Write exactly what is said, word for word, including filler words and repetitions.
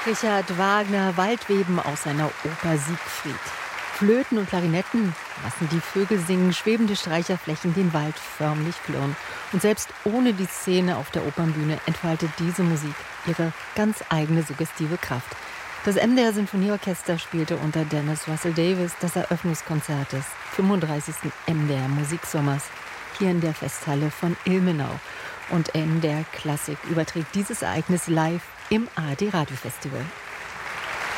Richard Wagner, Waldweben aus seiner Oper Siegfried. Flöten und Klarinetten lassen die Vögel singen, schwebende Streicherflächen den Wald förmlich klirren. Und selbst ohne die Szene auf der Opernbühne entfaltet diese Musik ihre ganz eigene suggestive Kraft. Das M D R Sinfonieorchester spielte unter Dennis Russell Davis das Eröffnungskonzert des fünfunddreißigsten M D R Musiksommers hier in der Festhalle von Ilmenau. Und M D R Klassik überträgt dieses Ereignis live im A R D Radiofestival.